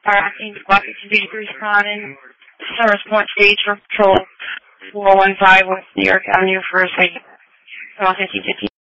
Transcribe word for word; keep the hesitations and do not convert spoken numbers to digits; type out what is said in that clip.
Harassing Washington D C responding. Service point stage for patrol four one five West New York Avenue for a second. Washington D C.